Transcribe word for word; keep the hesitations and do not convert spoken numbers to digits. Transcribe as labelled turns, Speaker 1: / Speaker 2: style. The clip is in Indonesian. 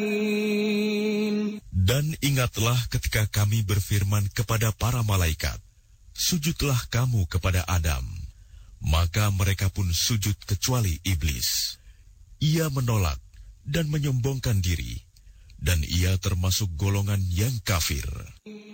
Speaker 1: Dan ingatlah ketika kami berfirman kepada para malaikat, sujudlah kamu kepada Adam. Maka mereka pun sujud kecuali iblis. Ia menolak dan menyombongkan diri, dan ia termasuk golongan yang kafir.